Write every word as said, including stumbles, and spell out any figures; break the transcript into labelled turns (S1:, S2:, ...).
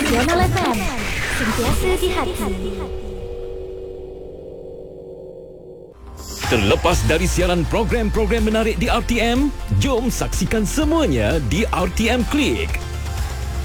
S1: Regional F M, sentiasa di hati.
S2: Terlepas dari siaran program-program menarik di R T M, jom saksikan semuanya di R T M Click.